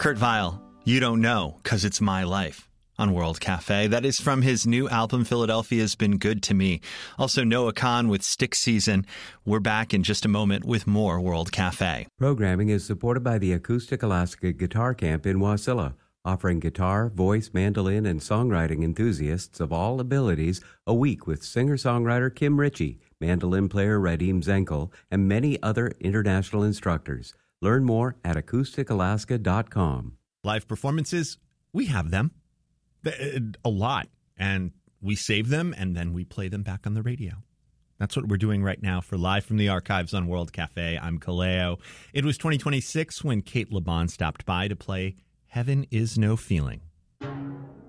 Kurt Vile, You Don't Know, 'Cause It's My Life on World Cafe. That is from his new album, Philadelphia's Been Good to Me. Also, Noah Kahn with Stick Season. We're back in just a moment with more World Cafe. Programming is supported by the Acoustic Alaska Guitar Camp in Wasilla, offering guitar, voice, mandolin, and songwriting enthusiasts of all abilities a week with singer-songwriter Kim Ritchie, mandolin player Radim Zenkel, and many other international instructors. Learn more at acousticalaska.com. Live performances, we have them. A lot. And we save them, and then we play them back on the radio. That's what we're doing right now for Live from the Archives on World Cafe. I'm Kaleo. It was 2026 when Kate LeBon stopped by to play Heaven Is No Feeling.